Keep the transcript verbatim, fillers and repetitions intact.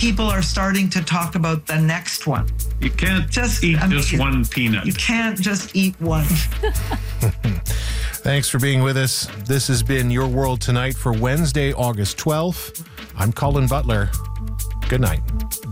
people are starting to talk about the next one. You can't Just eat I mean, just you- one peanut. You can't just eat one. Thanks for being with us. This has been Your World Tonight for Wednesday, August twelfth. I'm Colin Butler. Good night.